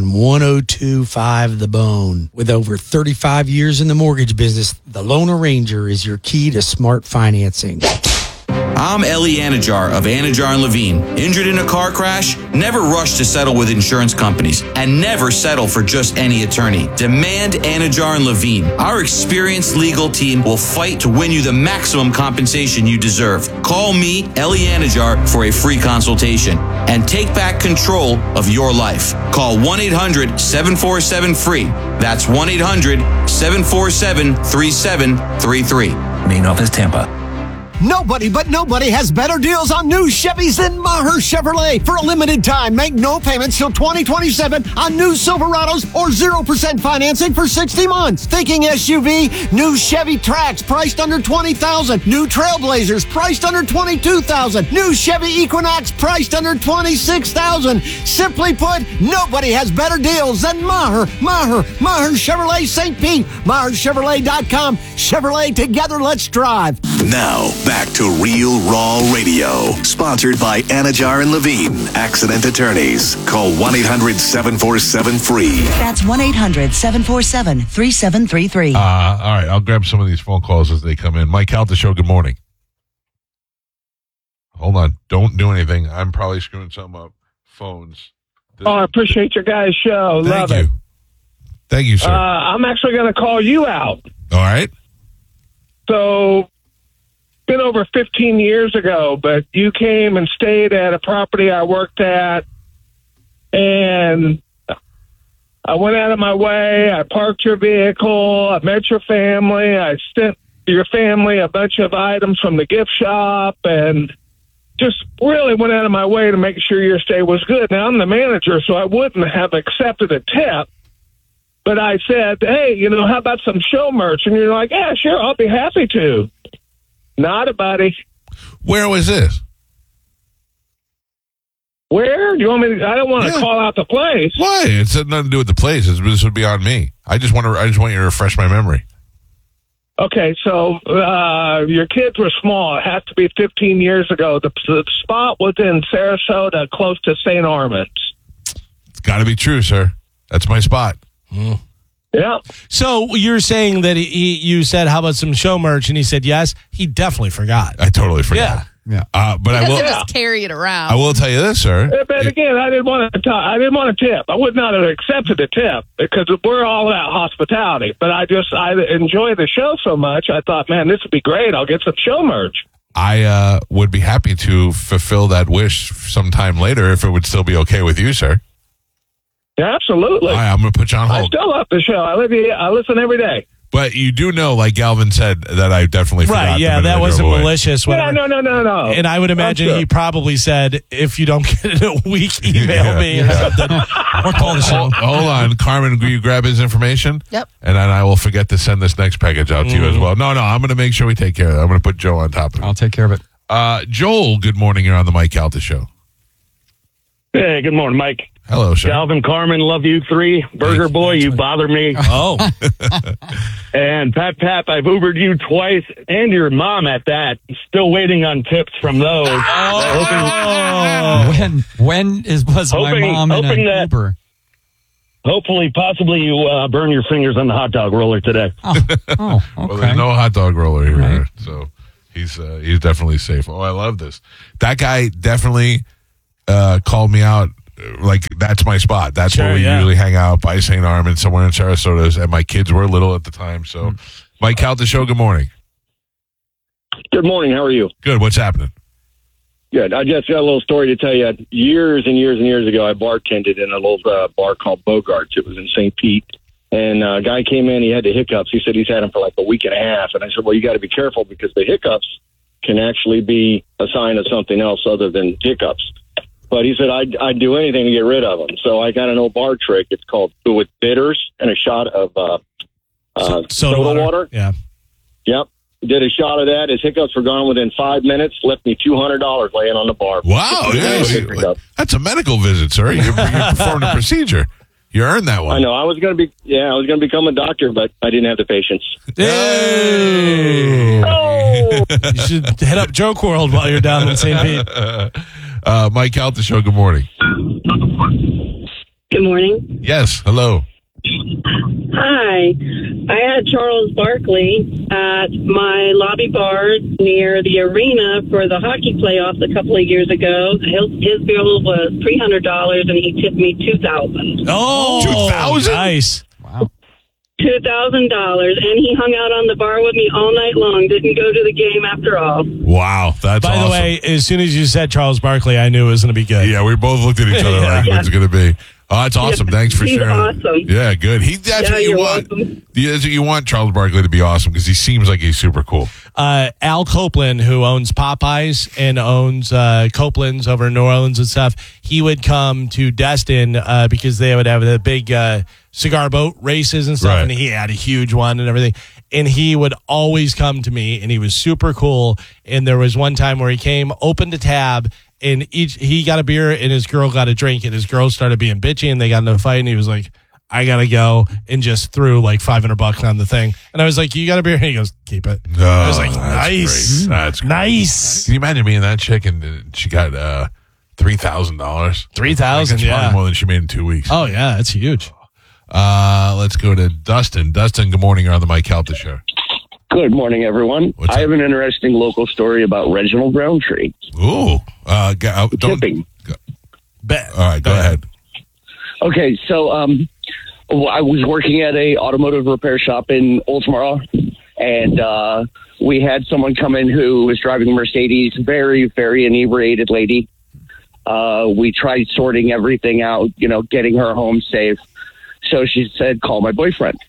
102.5 The Bone. With over 35 years in the mortgage business, the Loan Arranger is your key to smart financing. I'm Ellie Anajar of Anajar and Levine. Injured in a car crash? Never rush to settle with insurance companies, and never settle for just any attorney. Demand Anajar and Levine. Our experienced legal team will fight to win you the maximum compensation you deserve. Call me, Ellie Anajar, for a free consultation and take back control of your life. Call 1-800-747-FREE. That's 1-800-747-3733. Main office, Tampa. Nobody has better deals on new Chevys than Maher Chevrolet. For a limited time, make no payments till 2027 on new Silverados or 0% financing for 60 months. Thinking SUV? New Chevy Trax priced under $20,000. New Trailblazers priced under $22,000. New Chevy Equinox priced under $26,000. Simply put, nobody has better deals than Maher Chevrolet St. Pete. MaherChevrolet.com. Chevrolet, together, let's drive. Now, back to Real Raw Radio. Sponsored by Anajar and Levine, accident attorneys. Call 1-800-747-FREE. That's 1-800-747-3733. All right, I'll grab some of these phone calls as they come in. Mike Calta Show, good morning. Hold on. Don't do anything. I'm probably screwing something up. Phones. I appreciate your guys' show. Love it. Thank you, sir. I'm actually going to call you out. All right. So, been over 15 years ago, but you came and stayed at a property I worked at, and I went out of my way. I parked your vehicle. I met your family. I sent your family a bunch of items from the gift shop, and just really went out of my way to make sure your stay was good. Now, I'm the manager, so I wouldn't have accepted a tip. But I said, hey, how about some show merch? And you're like, yeah, sure, I'll be happy to. Not a buddy. Where was this? Where? You want me to? I don't want to call out the place. Why? It's nothing to do with the place. This would be on me. I just want you to refresh my memory. Okay, so your kids were small. It has to be 15 years ago. The spot was in Sarasota, close to St. Armands. It's got to be true, sir. That's my spot. Yeah. So you're saying that you said, how about some show merch? And he said yes. He definitely forgot. I totally forgot. Yeah. But I will just carry it around. I will tell you this, sir. But again, I didn't want to tip. I would not have accepted a tip because we're all about hospitality. But I enjoy the show so much. I thought, man, this would be great. I'll get some show merch. I would be happy to fulfill that wish sometime later if it would still be okay with you, sir. Yeah, absolutely. All right, I'm going to put you on I hold. still love the show. I listen every day. But you do know, like Galvin said, that I definitely forgot. Right, yeah, that wasn't malicious. Yeah, Whatever. no. And I would imagine he probably said, if you don't get it in a week, email me or something. Or call the show. Hold on. Carmen, will you grab his information? Yep. And then I will forget to send this next package out to you as well. No, I'm going to make sure we take care of that. I'm going to put Joe on top of it. I'll take care of it. Joel, good morning. You're on the Mike Calta Show. Hey, good morning, Mike. Hello, sir. Calvin, Carmen, love you three. Burger Boy, you bother me. Oh. And Pat, I've Ubered you twice, and your mom at that. Still waiting on tips from those. When was my mom in an Uber? Hopefully, possibly you burn your fingers on the hot dog roller today. Okay. Well, there's no hot dog roller here, so he's definitely safe. Oh, I love this. That guy definitely called me out. Like, that's my spot. That's where we usually hang out by St. Armand, somewhere in Sarasota. And my kids were little at the time. So, Mike Calta Show, good morning. Good morning. How are you? Good. What's happening? Good. I just got a little story to tell you. Years and years and years ago, I bartended in a little bar called Bogart's. It was in St. Pete. And a guy came in. He had the hiccups. He said he's had them for like a week and a half. And I said, well, you got to be careful because the hiccups can actually be a sign of something else other than hiccups. But he said, I'd do anything to get rid of them. So I got an old bar trick. It's called with bitters and a shot of soda water. Yeah. Yep. Did a shot of that. His hiccups were gone within 5 minutes. Left me $200 laying on the bar. Wow. That's a medical visit, sir. You performed a procedure. You earned that one. I know. I was going to become a doctor, but I didn't have the patience. Hey. Oh. You should hit up Joke World while you're down in St. Pete. Mike Calta Show, good morning. Good morning. Yes, hello. Hi. I had Charles Barkley at my lobby bar near the arena for the hockey playoffs a couple of years ago. His bill was $300, and he tipped me $2,000. Oh, $2,000? Nice. Wow. $2,000, and he hung out on the bar with me all night long. Didn't go to the game after all. Wow, that's By awesome. the way, as soon as you said Charles Barkley, I knew it was going to be good. Yeah, we both looked at each other like what's it going to be. Oh, that's awesome. Thanks for He's sharing. awesome. Yeah, good. That's what you want. That's what you want Charles Barkley to be awesome because he seems like he's super cool. Al Copeland, who owns Popeyes and owns Copeland's over in New Orleans and stuff, he would come to Destin because they would have the big cigar boat races and stuff, Right. and he had a huge one and everything. And he would always come to me, and he was super cool. And there was one time where he came, opened a tab, and he got a beer, and his girl got a drink, and his girl started being bitchy, and they got into a fight, and he was like, I got to go, and just threw like $500 on the thing. And I was like, you got a beer? And he goes, keep it. I was like, nice. Great. That's great. Nice. Can you imagine being that chick and she got $3,000? $3,000, That's yeah. probably more than she made in 2 weeks. Oh, yeah, that's huge. Let's go to Dustin. Dustin, good morning. You're on the Mike Calta Show. Good morning, everyone. I have an interesting local story about Reginald Roundtree. Ooh. Tipping. All right, go ahead. Okay, so I was working at a automotive repair shop in Oldsmar, and we had someone come in who was driving a Mercedes, very, very inebriated lady. We tried sorting everything out, getting her home safe. So she said, call my boyfriend.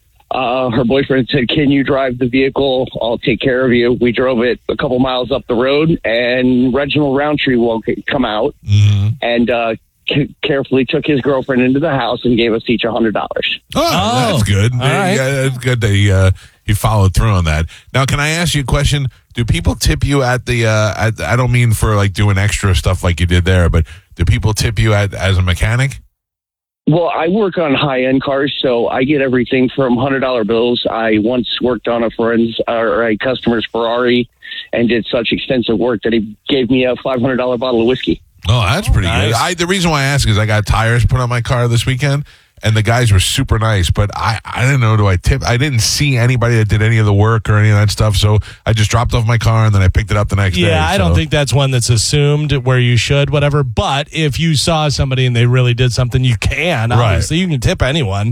Her boyfriend said, can you drive the vehicle? I'll take care of you. We drove it a couple miles up the road, and Reginald Roundtree will come out and carefully took his girlfriend into the house and gave us each $100. Oh, that's good. right. Yeah, that's good that he followed through on that. Now, can I ask you a question? Do people tip you at the? I don't mean for like doing extra stuff like you did there, but do people tip you as a mechanic? Well, I work on high-end cars, so I get everything from $100 bills. I once worked on a customer's Ferrari and did such extensive work that he gave me a $500 bottle of whiskey. Oh, that's pretty nice. good. The reason why I ask is I got tires put on my car this weekend, and the guys were super nice, but I didn't know, do I tip? I didn't see anybody that did any of the work or any of that stuff, so I just dropped off my car, and then I picked it up the next day. Yeah, I don't think that's one that's assumed where you should, whatever. But if you saw somebody and they really did something, you can. Obviously, you can tip anyone.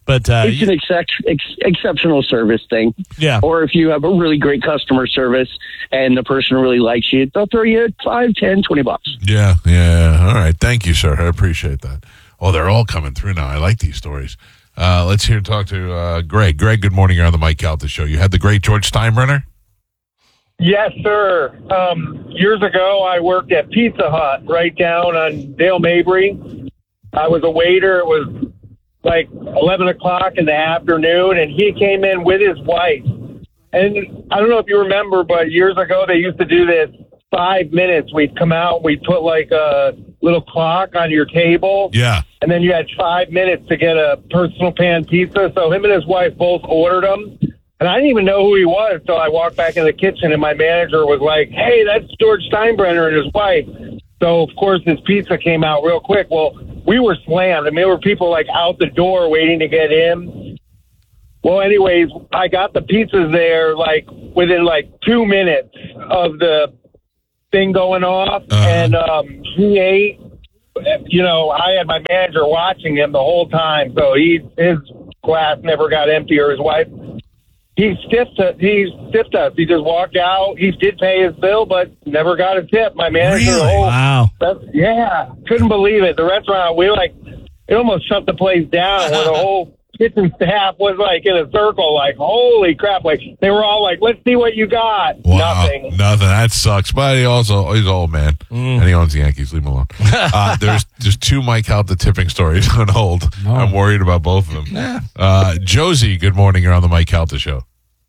But it's an exceptional service thing. Yeah. Or if you have a really great customer service and the person really likes you, they'll throw you $5, $10, $20. Yeah. All right. Thank you, sir. I appreciate that. Oh, they're all coming through now. I like these stories. Let's talk to Greg. Greg, good morning. You're on the Mike Calta Show. You had the great George Steinbrenner? Yes, sir. Years ago, I worked at Pizza Hut right down on Dale Mabry. I was a waiter. It was like 11 o'clock in the afternoon, and he came in with his wife. And I don't know if you remember, but years ago, they used to do this 5 minutes. We'd come out, we'd put like a little clock on your table. Yeah. And then you had 5 minutes to get a personal pan pizza. So him and his wife both ordered them. And I didn't even know who he was until I walked back in the kitchen, and my manager was like, hey, that's George Steinbrenner and his wife. So, of course, his pizza came out real quick. Well, we were slammed. I mean, there were people, like, out the door waiting to get in. Well, anyways, I got the pizzas there, like, within, like, 2 minutes of the thing going off. And he ate. You know, I had my manager watching him the whole time, so his glass never got empty, or his wife. He stiffed us. He just walked out. He did pay his bill, but never got a tip. My manager, Wow. Yeah, couldn't believe it. The restaurant, it almost shut the place down where the whole kitchen staff was like in a circle, like, holy crap. Like, they were all like, let's see what you got. Wow. Nothing. That sucks. But he's an old man, and he owns the Yankees. Leave him alone. There's two Mike Calta tipping stories on hold. Oh. I'm worried about both of them. Josie, good morning. You're on the Mike Calta Show.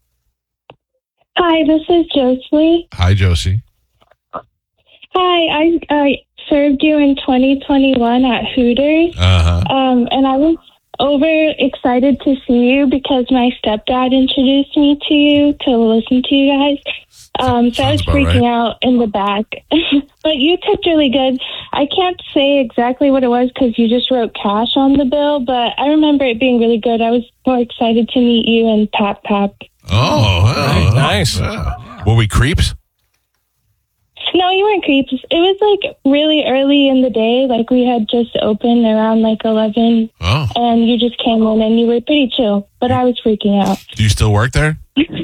Hi, this is Josie. Hi, Josie. Hi, I served you in 2021 at Hooters. And I was over excited to see you because my stepdad introduced me to you to listen to you guys. So I was freaking out in the back. But you tipped really good. I can't say exactly what it was because you just wrote cash on the bill, but I remember it being really good. I was more excited to meet you and Pap. Oh, nice. Were we creeps? No, you weren't creeps. It was like really early in the day. Like we had just opened around like 11. Oh. And you just came in and you were pretty chill. But I was freaking out. Do you still work there?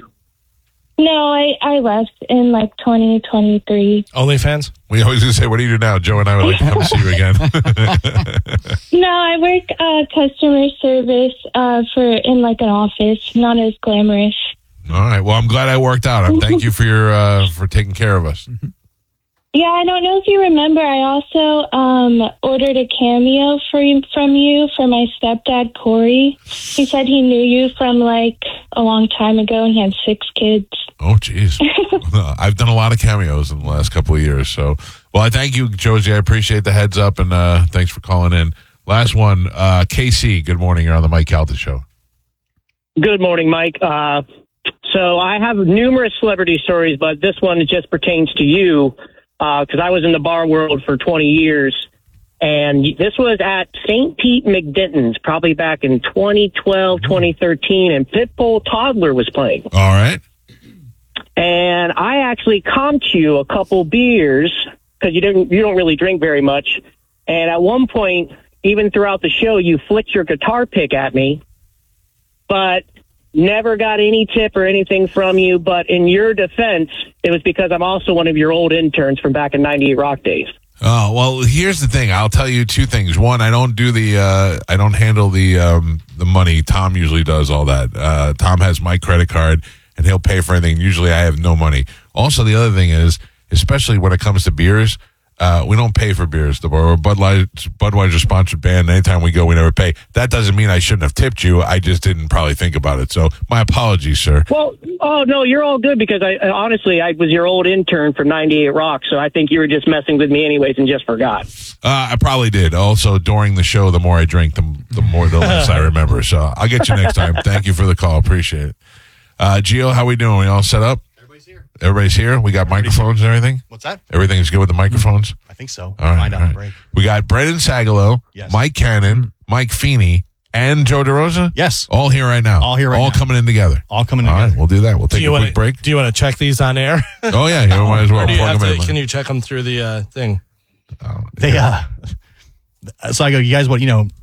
No, I left in like 2023. OnlyFans? We always going to say, what do you do now? Joe and I would like to come see you again. No, I work customer service in like an office, not as glamorous. All right. Well, I'm glad I worked out. Thank you for your for taking care of us. Yeah, I don't know if you remember. I also ordered a cameo from you for my stepdad, Corey. He said he knew you from like a long time ago, and he had 6 kids. Oh, geez. I've done a lot of cameos in the last couple of years. So, well, I thank you, Josie. I appreciate the heads up, and thanks for calling in. Last one, KC. Good morning. You're on the Mike Calta Show. Good morning, Mike. So I have numerous celebrity stories, but this one just pertains to you because I was in the bar world for 20 years. And this was at St. Pete McDenton's, probably back in 2012, 2013, and Pitbull Toddler was playing. All right. And I actually comped you a couple beers because you don't really drink very much. And at one point, even throughout the show, you flicked your guitar pick at me, but never got any tip or anything from you. But in your defense, it was because I'm also one of your old interns from back in 98 Rock days. Oh, well, here's the thing. I'll tell you 2 things. One, I don't do I don't handle the money. Tom usually does all that. Tom has my credit card and he'll pay for anything. Usually I have no money. Also, the other thing is, especially when it comes to beers, we don't pay for beers. We're a Budweiser sponsored band. Anytime we go, we never pay. That doesn't mean I shouldn't have tipped you. I just didn't probably think about it. So my apologies, sir. Well, oh no, you're all good because I honestly was your old intern from 98 Rock. So I think you were just messing with me anyways and just forgot. I probably did. Also, during the show, the more I drink, the less I remember. So I'll get you next time. Thank you for the call. Appreciate it. Gio, how we doing? We all set up? Everybody's here? We got microphones and everything? What's that? Everything's good with the microphones? I think so. All right. Find out on the break. We got Brendan Sagalow, Mike Cannon, Mike Feeney, and Joe DeRosa? Yes. All here right now. All coming in together. All coming in All together. right, we'll do that. We'll take a quick break. Do you want to check these on air? Oh, yeah. You might as well. Or do you Plug have them in. can you check them through the thing? So I go, you guys,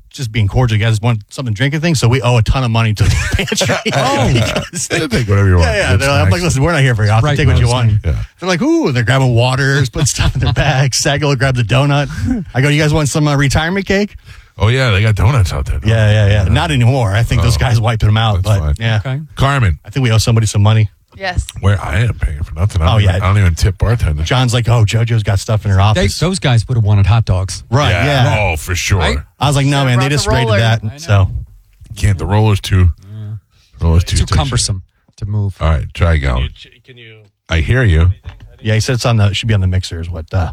just being cordial. You guys want something drinking thing? So we owe a ton of money to the pantry. Take whatever you want. Yeah. I'm like, listen, we're not here for you. I'll take what you want. Yeah. They're like, ooh, they're grabbing waters, put stuff in their bags. Sagalo grabs a donut. I go, you guys want some retirement cake? Oh, yeah, they got donuts out there. Yeah. Not anymore. I think those guys wiped them out. But fine. yeah. Okay. Carmen. I think we owe somebody some money. Yes. Where I am paying for nothing. I don't even tip bartenders. John's like, oh, JoJo's got stuff in her office. Those guys would have wanted hot dogs. Right, yeah. Oh, for sure. Right? I was like, no, man, they just rated that. So can't. The roller's too Too cumbersome to move. All right, try again. Can you? I hear you. Yeah, he said it's on the should be on the mixer. Is what? I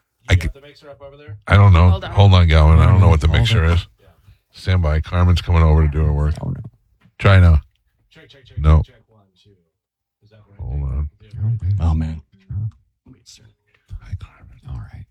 don't know. Hold on, Galvin. I don't know what the mixer is. Stand by. Carmen's coming over to do her work. Oh no. Try now. Check. No. Check 1, 2. Is that right? Hold on. Oh man. Hi, Carmen. All right.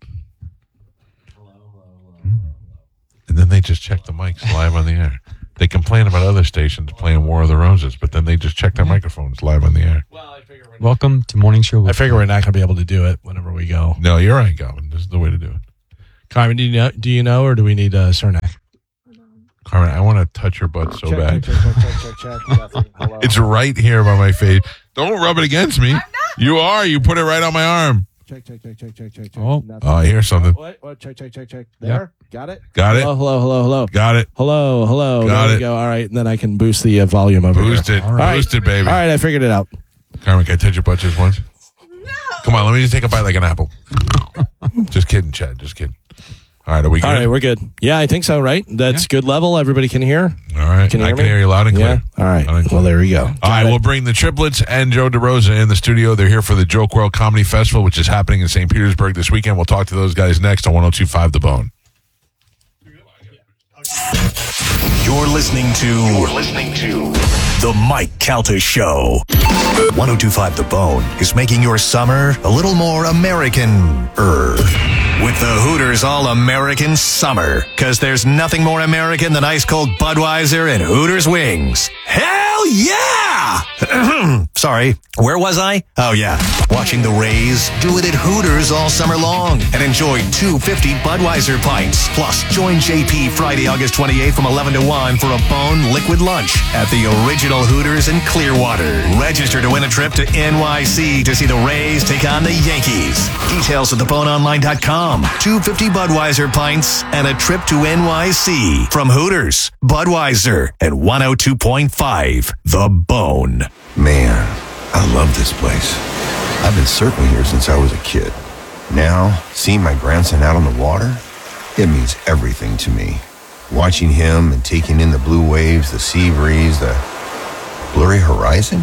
And then they just check the mics live on the air. They complain about other stations playing War of the Roses, but then they just check their microphones live on the air. Welcome to Morning Show. I figure we're not going to be able to do it whenever we go. No, you're right, Galvin. This is the way to do it. Carmen, do you know, or do we need Cernak? Carmen, I want to touch your butt so bad. Check. Hello. It's right here by my face. Don't rub it against me. You are. You put it right on my arm. Check. Oh, I hear something. What? Check. There. Got it? Got it. Hello. Got it. Hello. Got there it. we go. All right, and then I can boost the volume over Boost here. it. All right. Boost it, baby. All right, I figured it out. Carmen, can I touch your butt just once? No. Come on, let me just take a bite like an apple. Just kidding, Chad. Just kidding. All right, are we good? All right, we're good. Yeah, I think so, right? That's good level. Everybody can hear? All right. I can hear you loud and clear. Yeah? All right. Well, there we go. All right, we'll bring the triplets and Joe DeRosa in the studio. They're here for the Joke World Comedy Festival, which is happening in St. Petersburg this weekend. We'll talk to those guys next on 102.5 The Bone. You're listening to The Mike Calta Show. 102.5 The Bone is making your summer a little more American-er. With the Hooters All-American Summer. Because there's nothing more American than ice-cold Budweiser and Hooters wings. Hell yeah! Sorry, where was I? Oh yeah, watching the Rays do it at Hooters all summer long. And enjoy 250 Budweiser pints. Plus, join JP Friday, August 28th from 11 to 1 for a Bone Liquid Lunch at the original Hooters in Clearwater. Register to win a trip to NYC to see the Rays take on the Yankees. Details at theboneonline.com. 250 Budweiser pints and a trip to NYC from Hooters, Budweiser, and 102.5 The Bone. Man, I love this place. I've been surfing here since I was a kid. Now, seeing my grandson out on the water, it means everything to me. Watching him and taking in the blue waves, the sea breeze, the blurry horizon.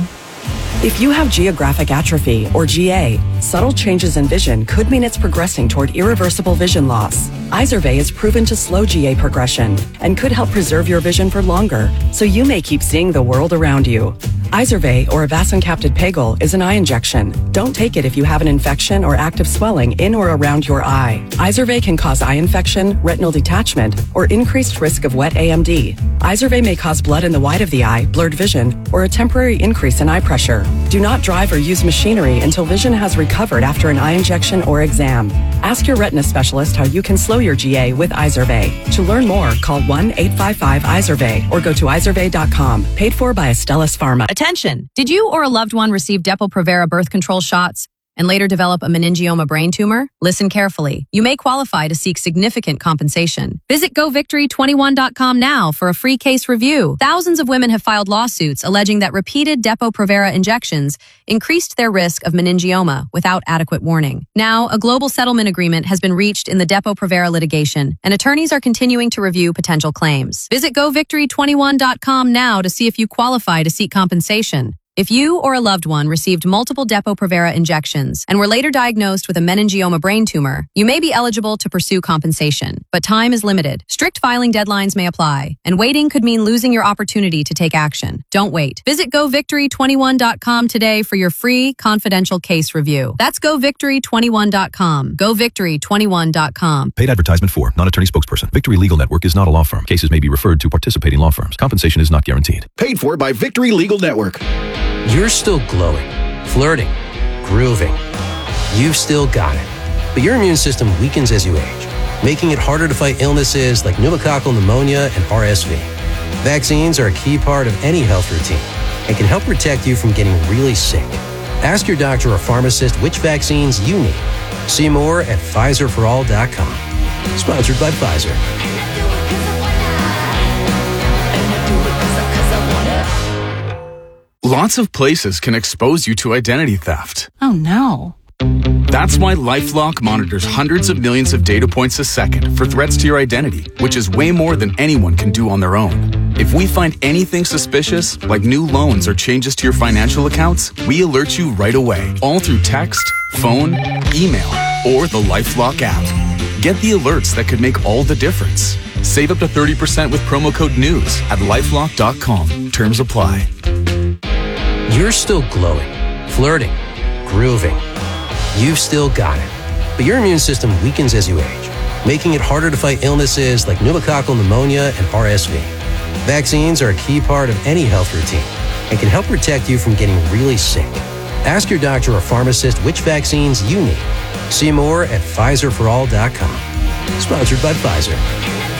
If you have geographic atrophy, or GA, subtle changes in vision could mean it's progressing toward irreversible vision loss. Izervay is proven to slow GA progression and could help preserve your vision for longer, so you may keep seeing the world around you. Izervay, or avacincaptad pegol, is an eye injection. Don't take it if you have an infection or active swelling in or around your eye. Izervay can cause eye infection, retinal detachment, or increased risk of wet AMD. Izervay may cause blood in the white of the eye, blurred vision, or a temporary increase in eye pressure. Do not drive or use machinery until vision has recovered after an eye injection or exam. Ask your retina specialist how you can slow your GA with Izervay. To learn more, call 1-855-IZERVAY or go to izervay.com. Paid for by Astellas Pharma. Attention! Did you or a loved one receive Depo-Provera birth control shots and later develop a meningioma brain tumor? Listen carefully. You may qualify to seek significant compensation. Visit GoVictory21.com now for a free case review. Thousands of women have filed lawsuits alleging that repeated Depo-Provera injections increased their risk of meningioma without adequate warning. Now, a global settlement agreement has been reached in the Depo-Provera litigation, and attorneys are continuing to review potential claims. Visit GoVictory21.com now to see if you qualify to seek compensation. If you or a loved one received multiple Depo-Provera injections and were later diagnosed with a meningioma brain tumor, you may be eligible to pursue compensation. But time is limited. Strict filing deadlines may apply, and waiting could mean losing your opportunity to take action. Don't wait. Visit GoVictory21.com today for your free, confidential case review. That's GoVictory21.com. GoVictory21.com. Paid advertisement for non-attorney spokesperson. Victory Legal Network is not a law firm. Cases may be referred to participating law firms. Compensation is not guaranteed. Paid for by Victory Legal Network. You're still glowing, flirting, grooving. You've still got it. But your immune system weakens as you age. making it harder to fight illnesses like pneumococcal pneumonia and RSV. Vaccines are a key part of any health routine and can help protect you from getting really sick. Ask your doctor or pharmacist which vaccines you need. See more at PfizerForAll.com. Sponsored by Pfizer. Lots of places can expose you to identity theft. Oh no. That's why LifeLock monitors hundreds of millions of data points a second for threats to your identity, which is way more than anyone can do on their own. If we find anything suspicious, like new loans or changes to your financial accounts, we alert you right away, all through text, phone, email, or the LifeLock app. Get the alerts that could make all the difference. Save up to 30% with promo code NEWS at LifeLock.com. Terms apply. You're still glowing, flirting, grooving. You've still got it. But your immune system weakens as you age, making it harder to fight illnesses like pneumococcal pneumonia and RSV. Vaccines are a key part of any health routine and can help protect you from getting really sick. Ask your doctor or pharmacist which vaccines you need. See more at PfizerForAll.com. Sponsored by Pfizer.